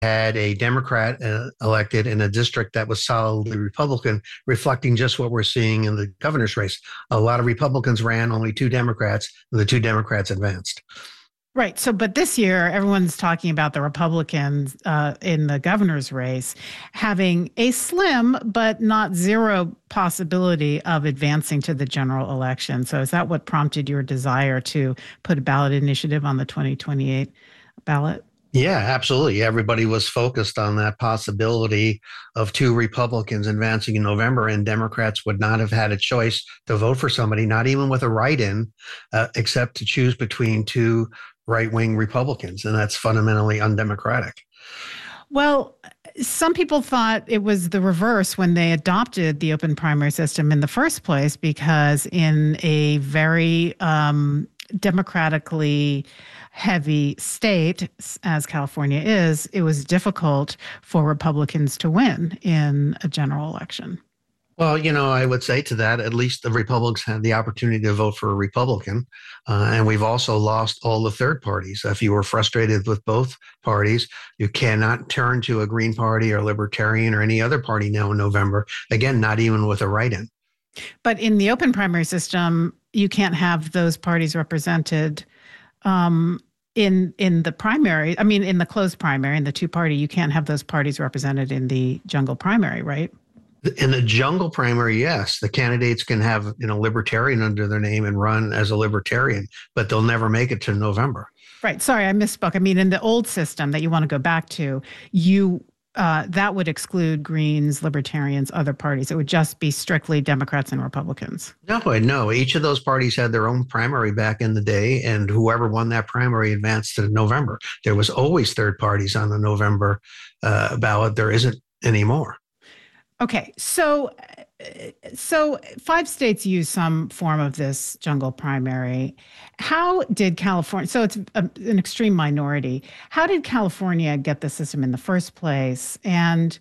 had a Democrat elected in a district that was solidly Republican, reflecting just what we're seeing in the governor's race. A lot of Republicans ran, only two Democrats, and the two Democrats advanced. Right. So, but this year, everyone's talking about the Republicans in the governor's race having a slim but not zero possibility of advancing to the general election. So, is that what prompted your desire to put a ballot initiative on the 2028 ballot? Yeah, absolutely. Everybody was focused on that possibility of two Republicans advancing in November, and Democrats would not have had a choice to vote for somebody, not even with a write-in, except to choose between two right-wing Republicans, and that's fundamentally undemocratic. Well, some people thought it was the reverse when they adopted the open primary system in the first place, because in a very democratically heavy state, as California is, it was difficult for Republicans to win in a general election. Well, I would say to that, at least the Republicans had the opportunity to vote for a Republican. And we've also lost all the third parties. If you were frustrated with both parties, you cannot turn to a Green Party or Libertarian or any other party now in November. Again, not even with a write-in. But in the open primary system, you can't have those parties represented in the primary. I mean, in the closed primary, in the two-party, you can't have those parties represented in the jungle primary, right? In the jungle primary, yes, the candidates can have libertarian under their name and run as a libertarian, but they'll never make it to November. Right. Sorry, I misspoke. I mean, in the old system that you want to go back to, that would exclude Greens, Libertarians, other parties. It would just be strictly Democrats and Republicans. No. Each of those parties had their own primary back in the day, and whoever won that primary advanced to November. There was always third parties on the November ballot. There isn't anymore. Okay, so 5 states use some form of this jungle primary. How did California, so it's an extreme minority, how did California get the system in the first place? And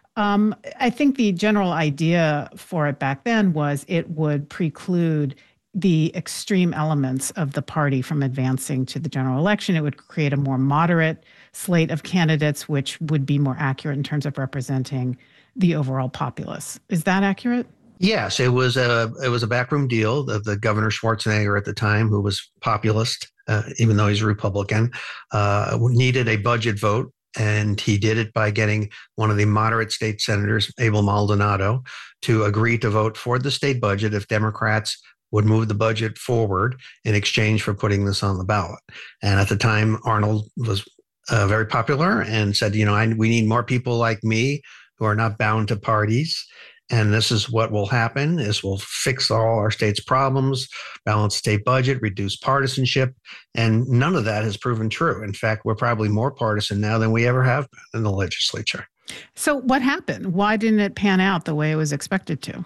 I think the general idea for it back then was it would preclude the extreme elements of the party from advancing to the general election. It would create a more moderate slate of candidates, which would be more accurate in terms of representing the overall populace. Is that accurate? Yes, it was a backroom deal that the Governor Schwarzenegger at the time, who was populist, even though he's a Republican, needed a budget vote. And he did it by getting one of the moderate state senators, Abel Maldonado, to agree to vote for the state budget if Democrats would move the budget forward in exchange for putting this on the ballot. And at the time, Arnold was very popular and said, we need more people like me who are not bound to parties. And this is what will happen, is we'll fix all our state's problems, balance state budget, reduce partisanship. And none of that has proven true. In fact, we're probably more partisan now than we ever have been in the legislature. So what happened? Why didn't it pan out the way it was expected to?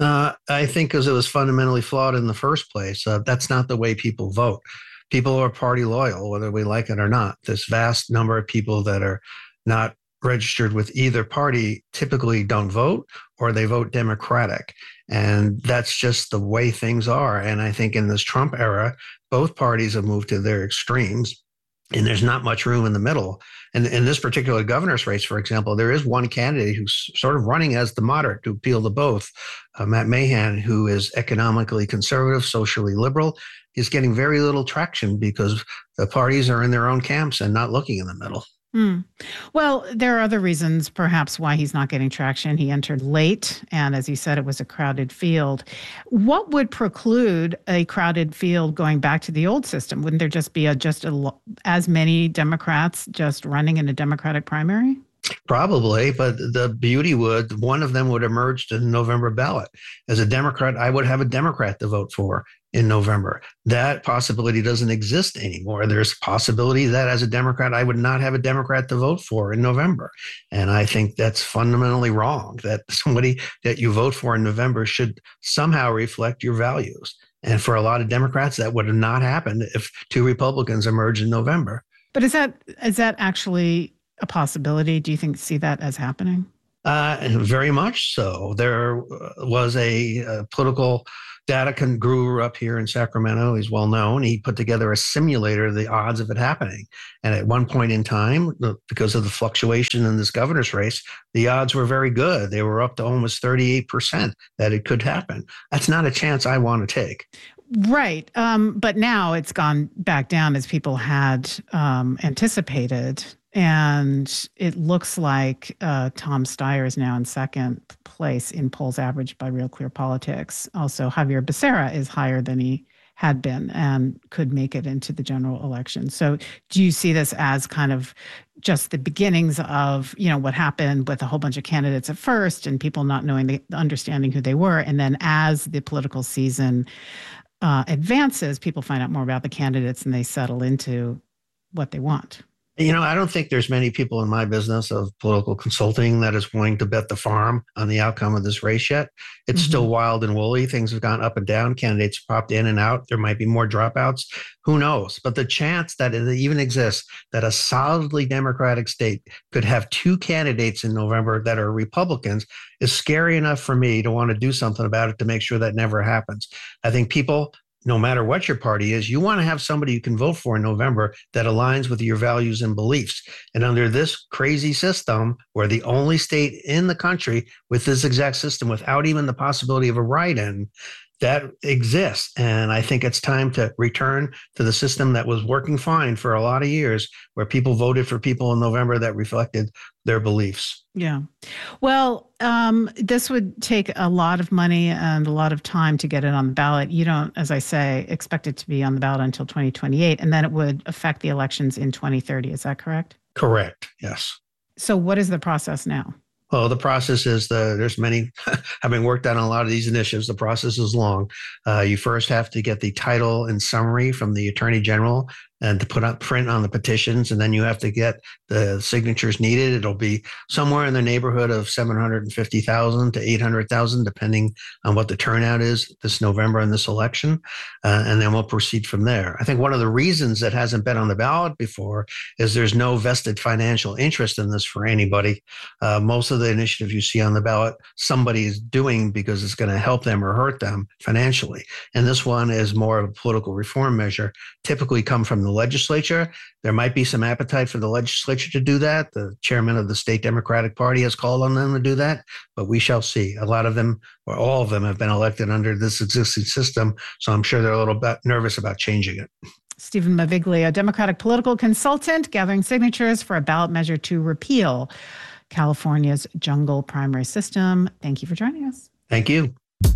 I think because it was fundamentally flawed in the first place. That's not the way people vote. People are party loyal, whether we like it or not. This vast number of people that are not registered with either party typically don't vote, or they vote Democratic. And that's just the way things are. And I think in this Trump era, both parties have moved to their extremes, and there's not much room in the middle. And in this particular governor's race, for example, there is one candidate who's sort of running as the moderate to appeal to both, Matt Mahan, who is economically conservative, socially liberal. He's getting very little traction because the parties are in their own camps and not looking in the middle. Well, there are other reasons perhaps why he's not getting traction. He entered late, and as you said, it was a crowded field. What would preclude a crowded field going back to the old system? Wouldn't there just be as many Democrats just running in a Democratic primary? Probably, but the beauty one of them would emerge to the November ballot. As a Democrat, I would have a Democrat to vote for in November. That possibility doesn't exist anymore. There's a possibility that as a Democrat, I would not have a Democrat to vote for in November. And I think that's fundamentally wrong, that somebody that you vote for in November should somehow reflect your values. And for a lot of Democrats, that would have not happened if two Republicans emerged in November. But is that actually a possibility? Do you see that as happening? Very much so. There was a political Data grew up here in Sacramento. He's well known. He put together a simulator of the odds of it happening. And at one point in time, because of the fluctuation in this governor's race, the odds were very good. They were up to almost 38% that it could happen. That's not a chance I want to take. Right. But now it's gone back down as people had anticipated. And it looks like Tom Steyer is now in second place in polls averaged by Real Clear Politics. Also, Javier Becerra is higher than he had been and could make it into the general election. So do you see this as kind of just the beginnings of, what happened with a whole bunch of candidates at first and people not knowing, understanding who they were? And then as the political season advances, people find out more about the candidates and they settle into what they want. I don't think there's many people in my business of political consulting that is willing to bet the farm on the outcome of this race yet. It's still wild and woolly. Things have gone up and down. Candidates popped in and out. There might be more dropouts. Who knows? But the chance that it even exists that a solidly Democratic state could have two candidates in November that are Republicans is scary enough for me to want to do something about it to make sure that never happens. I think people, no matter what your party is, you want to have somebody you can vote for in November that aligns with your values and beliefs. And under this crazy system, where the only state in the country with this exact system without even the possibility of a write-in, that exists. And I think it's time to return to the system that was working fine for a lot of years, where people voted for people in November that reflected their beliefs. Yeah. Well, this would take a lot of money and a lot of time to get it on the ballot. You don't, as I say, expect it to be on the ballot until 2028, and then it would affect the elections in 2030. Is that correct? Correct. Yes. So what is the process now? Well, the process is there's many, having worked on a lot of these initiatives, the process is long. You first have to get the title and summary from the Attorney General and to put up print on the petitions. And then you have to get the signatures needed. It'll be somewhere in the neighborhood of 750,000 to 800,000, depending on what the turnout is this November in this election. And then we'll proceed from there. I think one of the reasons that hasn't been on the ballot before is there's no vested financial interest in this for anybody. Most of the initiatives you see on the ballot, somebody is doing because it's going to help them or hurt them financially. And this one is more of a political reform measure, typically come from the legislature. There might be some appetite for the legislature to do that. The chairman of the state Democratic Party has called on them to do that, but we shall see. A lot of them, or all of them, have been elected under this existing system, so I'm sure they're a little bit nervous about changing it. Stephen Maviglia, Democratic political consultant, gathering signatures for a ballot measure to repeal California's jungle primary system. Thank you for joining us. Thank you.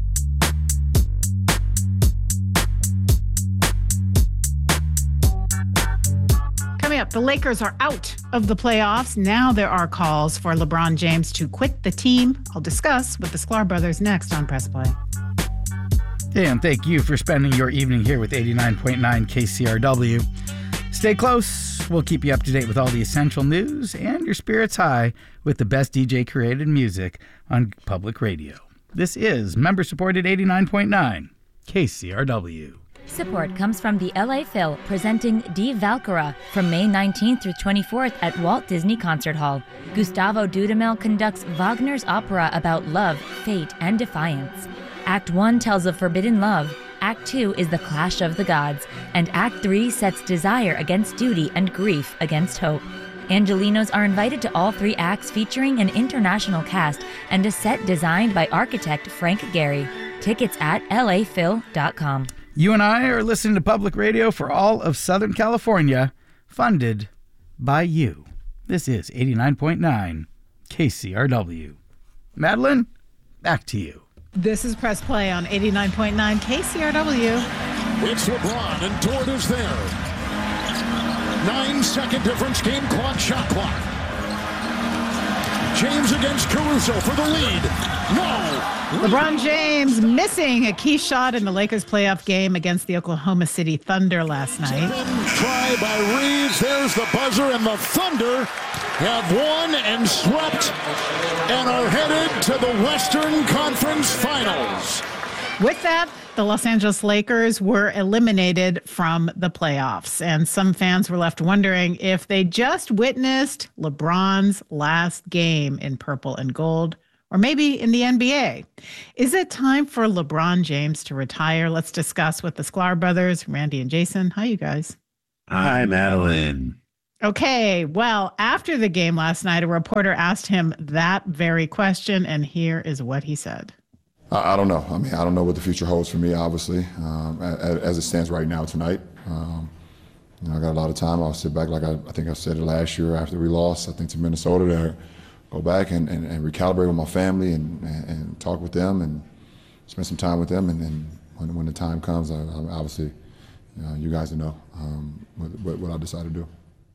Coming up, the Lakers are out of the playoffs. Now there are calls for LeBron James to quit the team. I'll discuss with the Sklar brothers next on Press Play. Hey, and thank you for spending your evening here with 89.9 KCRW. Stay close. We'll keep you up to date with all the essential news and your spirits high with the best DJ-created music on public radio. This is member-supported 89.9 KCRW. Support comes from the LA Phil presenting Die Valkyrie from May 19th through 24th at Walt Disney Concert Hall. Gustavo Dudamel conducts Wagner's opera about love, fate, and defiance. Act 1 tells of forbidden love. Act 2 is the clash of the gods. And Act 3 sets desire against duty and grief against hope. Angelinos are invited to all 3 acts featuring an international cast and a set designed by architect Frank Gehry. Tickets at laphil.com. You and I are listening to public radio for all of Southern California, funded by you. This is 89.9 KCRW. Madeline, back to you. This is Press Play on 89.9 KCRW. It's LeBron, and Dort is there. 9-second difference, game clock, shot clock. James against Caruso for the lead. No! LeBron James missing a key shot in the Lakers playoff game against the Oklahoma City Thunder last night. Try by Reeves. There's the buzzer, and the Thunder have won and swept and are headed to the Western Conference Finals. With that, the Los Angeles Lakers were eliminated from the playoffs, and some fans were left wondering if they just witnessed LeBron's last game in purple and gold, or maybe in the NBA. Is it time for LeBron James to retire? Let's discuss with the Sklar brothers, Randy and Jason. Hi, you guys. Hi, Madeline. Okay, well, after the game last night, a reporter asked him that very question, and here is what he said. I don't know. I mean, I don't know what the future holds for me, obviously, as it stands right now tonight. I got a lot of time. I'll sit back, like I think I said it last year after we lost, I think, to Minnesota, to go back and recalibrate with my family and talk with them and spend some time with them. And then when the time comes, I obviously, you guys will know what I decide to do.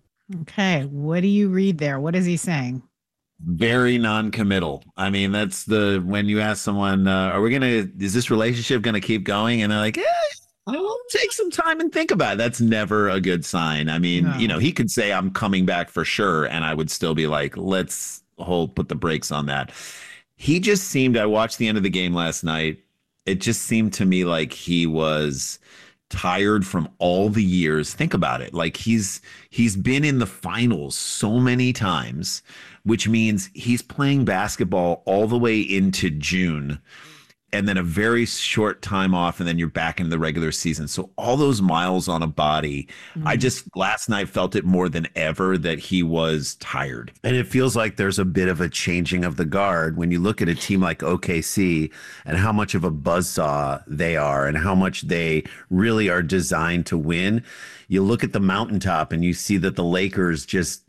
Okay, what do you read there? What is he saying? Very non-committal. I mean, that's when you ask someone, is this relationship going to keep going? And they're like, I'll take some time and think about it. That's never a good sign. I mean, no. He could say I'm coming back for sure. And I would still be like, let's put the brakes on that. He just seemed, I watched the end of the game last night. It just seemed to me like he was tired from all the years. Think about it. Like he's been in the finals so many times, which means he's playing basketball all the way into June and then a very short time off, and then you're back into the regular season. So all those miles on a body, I just last night felt it more than ever that he was tired. And it feels like there's a bit of a changing of the guard when you look at a team like OKC and how much of a buzzsaw they are and how much they really are designed to win. You look at the mountaintop and you see that the Lakers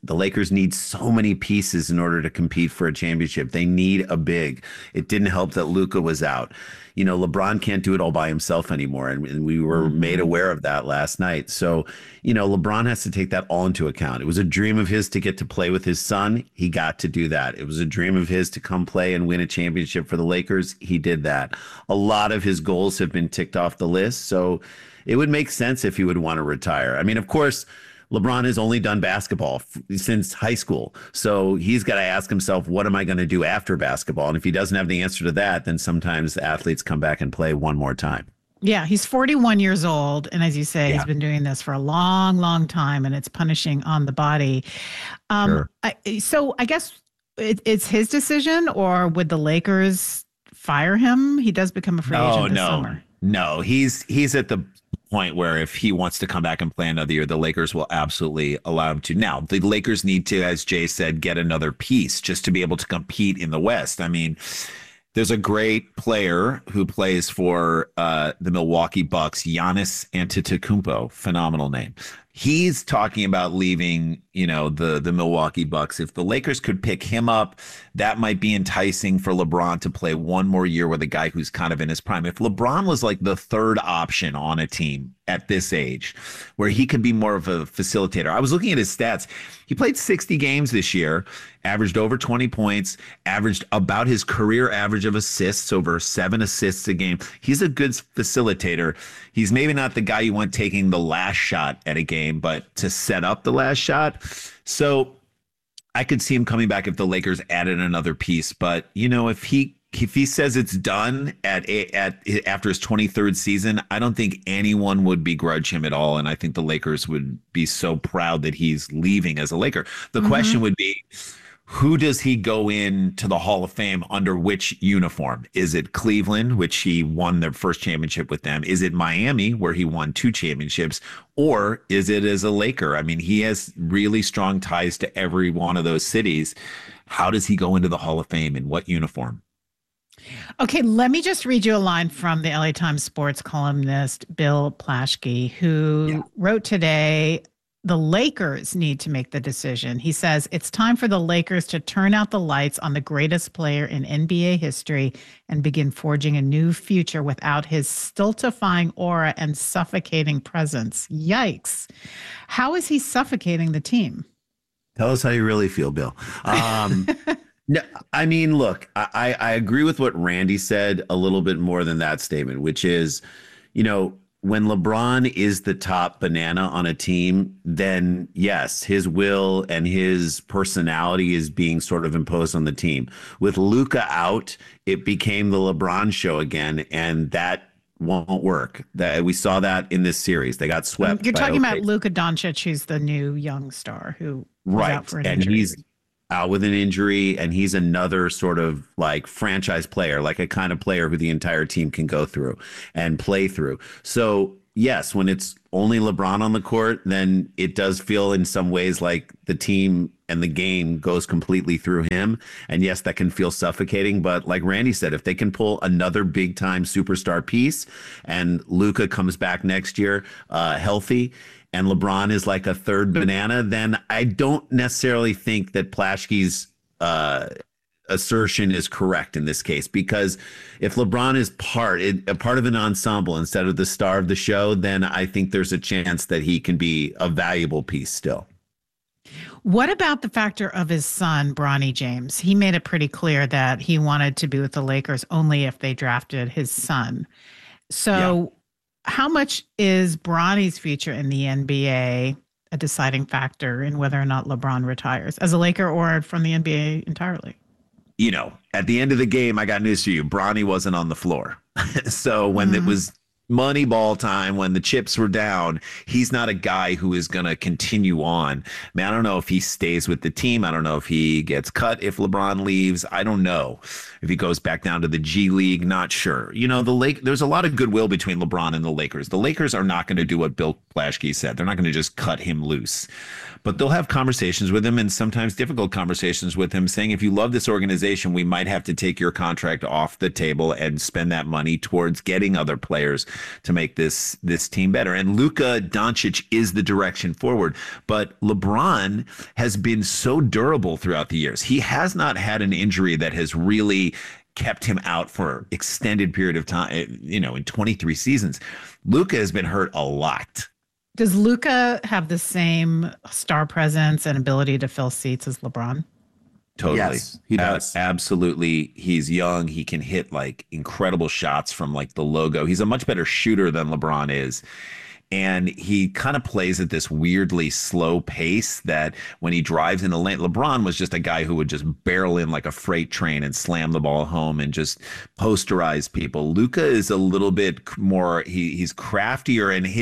need so many pieces in order to compete for a championship. They need a big. It didn't help that Luka was out. LeBron can't do it all by himself anymore. And we were made aware of that last night. So, LeBron has to take that all into account. It was a dream of his to get to play with his son. He got to do that. It was a dream of his to come play and win a championship for the Lakers. He did that. A lot of his goals have been ticked off the list. So it would make sense if he would want to retire. I mean, of course, LeBron has only done basketball since high school. So he's got to ask himself, what am I going to do after basketball? And if he doesn't have the answer to that, then sometimes athletes come back and play one more time. Yeah, he's 41 years old. And as you say, he's been doing this for a long, long time, and it's punishing on the body. Sure. So I guess it's his decision, or would the Lakers fire him? He does become a free agent this summer. No, he's at the point where if he wants to come back and play another year, the Lakers will absolutely allow him to. Now, the Lakers need to, as Jay said, get another piece just to be able to compete in the West. I mean, there's a great player who plays for the Milwaukee Bucks, Giannis Antetokounmpo, phenomenal name. He's talking about leaving, the Milwaukee Bucks. If the Lakers could pick him up, that might be enticing for LeBron to play one more year with a guy who's kind of in his prime. If LeBron was like the third option on a team at this age, where he could be more of a facilitator. I was looking at his stats. He played 60 games this year, averaged over 20 points, averaged about his career average of assists, over 7 assists a game. He's a good facilitator. He's maybe not the guy you want taking the last shot at a game, but to set up the last shot. So I could see him coming back if the Lakers added another piece. But, if he says it's done after his 23rd season, I don't think anyone would begrudge him at all. And I think the Lakers would be so proud that he's leaving as a Laker. The question would be, who does he go into the Hall of Fame under which uniform? Is it Cleveland, which he won their first championship with them? Is it Miami, where he won 2 championships? Or is it as a Laker? I mean, he has really strong ties to every one of those cities. How does he go into the Hall of Fame? In what uniform? Okay, let me just read you a line from the LA Times sports columnist Bill Plaschke, who wrote today, the Lakers need to make the decision. He says, it's time for the Lakers to turn out the lights on the greatest player in NBA history and begin forging a new future without his stultifying aura and suffocating presence. Yikes. How is he suffocating the team? Tell us how you really feel, Bill. No, I mean, look, I agree with what Randy said a little bit more than that statement, which is, when LeBron is the top banana on a team, then yes, his will and his personality is being sort of imposed on the team. With Luka out, it became the LeBron show again, and that won't work. That we saw that in this series. They got swept. You're talking about Luka Doncic, who's the new young star who was out for an injury. out with an injury, and he's another sort of like franchise player, like a kind of player who the entire team can go through and play through. So yes, when it's only LeBron on the court, then it does feel in some ways like the team and the game goes completely through him. And yes, that can feel suffocating. But like Randy said, if they can pull another big time superstar piece and Luka comes back next year healthy, and LeBron is like a third banana, then I don't necessarily think that Plaschke's assertion is correct in this case, because if LeBron is a part of an ensemble instead of the star of the show, then I think there's a chance that he can be a valuable piece still. What about the factor of his son, Bronny James? He made it pretty clear that he wanted to be with the Lakers only if they drafted his son. So how much is Bronny's future in the NBA a deciding factor in whether or not LeBron retires as a Laker or from the NBA entirely? You know, at the end of the game, I got news for you. Bronny wasn't on the floor. So when it was money ball time, when the chips were down, he's not a guy who is going to continue on. Man, I don't know if he stays with the team. I don't know if he gets cut if LeBron leaves. I don't know if he goes back down to the G League. Not sure. You know, there's a lot of goodwill between LeBron and the Lakers. The Lakers are not going to do what Bill Plaschke said. They're not going to just cut him loose. But they'll have conversations with him, and sometimes difficult conversations with him, saying, if you love this organization, we might have to take your contract off the table and spend that money towards getting other players to make this team better. And Luka Doncic is the direction forward. But LeBron has been so durable throughout the years. He has not had an injury that has really kept him out for extended period of time, you know, in 23 seasons. Luka has been hurt a lot. Does Luka have the same star presence and ability to fill seats as LeBron? Totally. Yes, he does. Absolutely. He's young. He can hit like incredible shots from like the logo. He's a much better shooter than LeBron is. And he kind of plays at this weirdly slow pace that when he drives in the lane, LeBron was just a guy who would just barrel in like a freight train and slam the ball home and just posterize people. Luka is a little bit more, he's craftier, and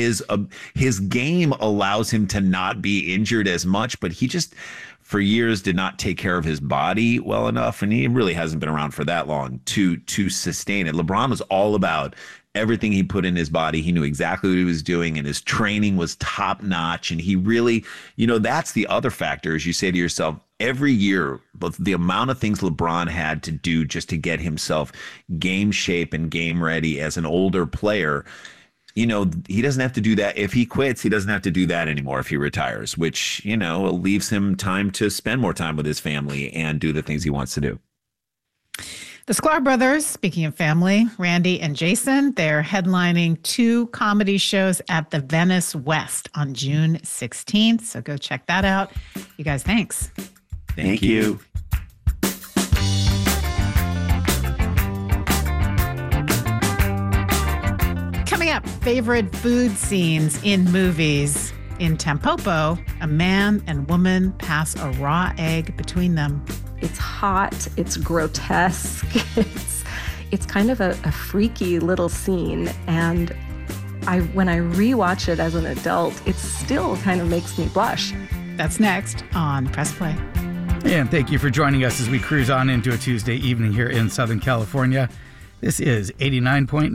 his game allows him to not be injured as much, but he just for years did not take care of his body well enough. And he really hasn't been around for that long to sustain it. LeBron was all about everything he put in his body. He knew exactly what he was doing, and his training was top notch. And he really, you know, that's the other factor, is you say to yourself, every year, both the amount of things LeBron had to do just to get himself game shape and game ready as an older player, you know, he doesn't have to do that. If he quits, he doesn't have to do that anymore if he retires, which, you know, leaves him time to spend more time with his family and do the things he wants to do. The Sklar brothers, speaking of family, Randy and Jason, they're headlining 2 comedy shows at the Venice West on June 16th. So go check that out. You guys, thanks. Thank you. Coming up, favorite food scenes in movies. In Tampopo, a man and woman pass a raw egg between them. It's hot, it's grotesque, it's kind of a freaky little scene. And when I rewatch it as an adult, it still kind of makes me blush. That's next on Press Play. And thank you for joining us as we cruise on into a Tuesday evening here in Southern California. This is 89.9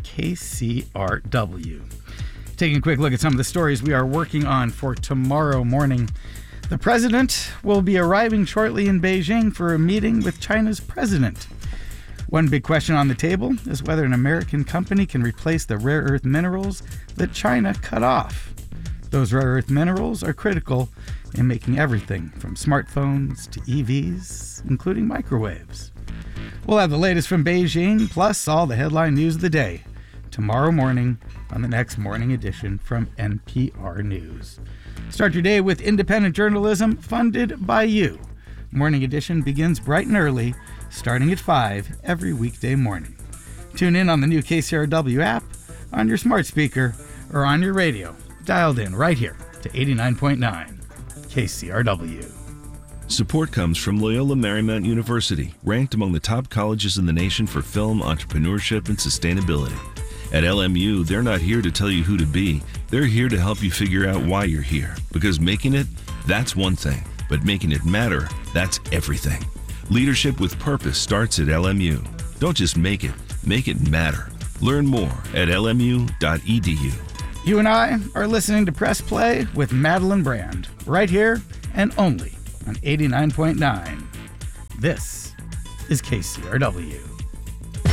KCRW. Taking a quick look at some of the stories we are working on for tomorrow morning. The president will be arriving shortly in Beijing for a meeting with China's president. One big question on the table is whether an American company can replace the rare earth minerals that China cut off. Those rare earth minerals are critical in making everything from smartphones to EVs, including microwaves. We'll have the latest from Beijing, plus all the headline news of the day, tomorrow morning on the next morning edition from NPR News. Start your day with independent journalism funded by you. Morning Edition begins bright and early, starting at 5 every weekday morning. Tune in on the new KCRW app, on your smart speaker, or on your radio, dialed in right here to 89.9 KCRW. Support comes from Loyola Marymount University, ranked among the top colleges in the nation for film, entrepreneurship, and sustainability. At LMU, they're not here to tell you who to be. They're here to help you figure out why you're here. Because making it, that's one thing. But making it matter, that's everything. Leadership with purpose starts at LMU. Don't just make it matter. Learn more at lmu.edu. You and I are listening to Press Play with Madeline Brand, right here and only on 89.9. This is KCRW.